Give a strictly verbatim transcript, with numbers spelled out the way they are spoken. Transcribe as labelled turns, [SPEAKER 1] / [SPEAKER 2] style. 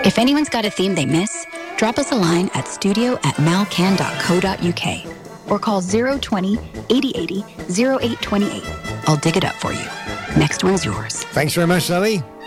[SPEAKER 1] If anyone's got a theme they miss, drop us a line at studio at malcan dot co dot uk or call zero twenty, eighty eighty, zero eight twenty-eight. I'll dig it up for you. Next one's yours.
[SPEAKER 2] Thanks very much, Zoe.